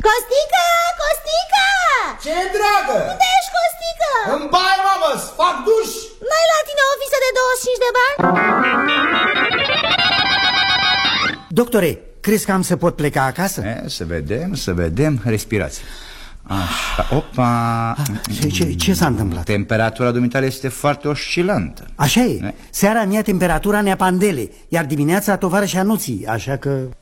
Costică, Costică! Ce, dragă? Unde ești, Costică? În baie, mamă, fac duș. N-ai la tine o viză de 25 de bani? Doctore, crezi că am să pot pleca acasă? Să vedem, respirație. Așa, opa. Ce s-a întâmplat? Temperatura dumitale este foarte oscilantă. Așa e, seara mi-a temperatura neapandele, iar dimineața tovarășa Nuții, așa că...